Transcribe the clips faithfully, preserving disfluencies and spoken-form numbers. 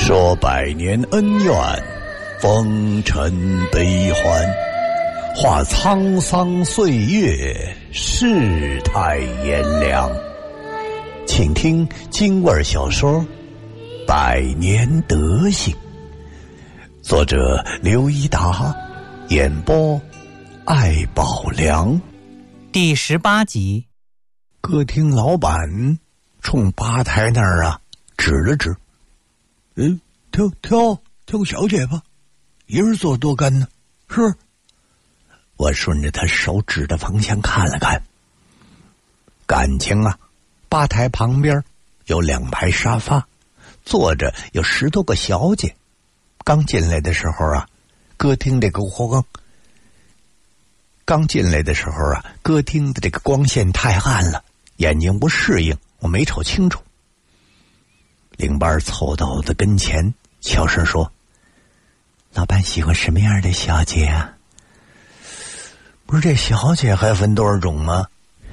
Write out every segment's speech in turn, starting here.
说百年恩怨，风尘悲欢，话沧桑岁月，世态炎凉。请听京味小说《百年德行》，作者刘一达，演播艾宝良。 第十八集。 歌厅老板冲吧台那儿啊指了指，嗯，挑挑挑个小姐吧，一人做多干呢，是？我顺着他手指的方向看了看，感情啊，吧台旁边有两排沙发，坐着有十多个小姐。刚进来的时候啊，歌厅这个光，刚进来的时候啊，歌厅的这个光线太暗了，眼睛不适应，我没瞅清楚。领班凑到我的跟前，悄声说：“老板喜欢什么样的小姐啊？”不是，这小姐还分多少种吗？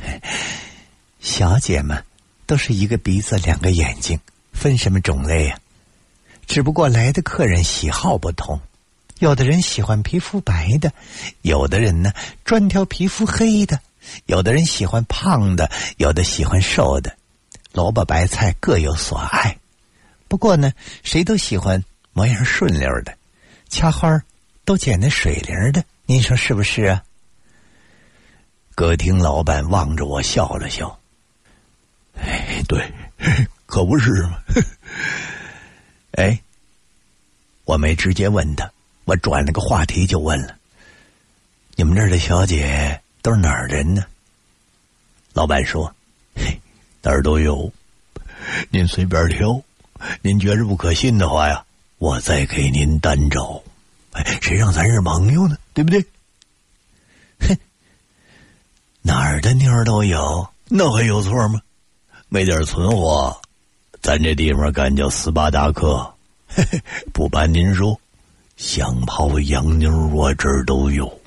小姐们都是一个鼻子两个眼睛，分什么种类啊？只不过来的客人喜好不同，有的人喜欢皮肤白的，有的人呢专挑皮肤黑的，有的人喜欢胖的，有的喜欢瘦的，萝卜白菜各有所爱。不过呢，谁都喜欢模样顺溜的，掐花都剪得水灵的，您说是不是啊？歌厅老板望着我笑了笑，哎，对，可不是嘛。哎，我没直接问他，我转了个话题就问了：你们这儿的小姐都是哪儿人呢？老板说：嘿，哪儿都有，您随便挑，您觉着不可信的话呀，我再给您单找。哎，谁让咱是朋友呢，对不对？哼，哪儿的妞儿都有，那还有错吗？没点存货，咱这地方敢叫斯巴达克。嘿嘿，不瞒您说，香炮洋妞我这儿都有。